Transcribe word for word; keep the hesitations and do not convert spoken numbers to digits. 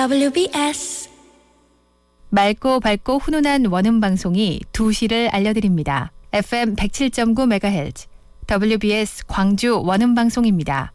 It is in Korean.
더블유비에스 맑고 밝고 훈훈한 원음 방송이 두 시를 알려드립니다. 에프엠 백칠 점 구 메가헤르츠 더블유비에스 광주 원음 방송입니다.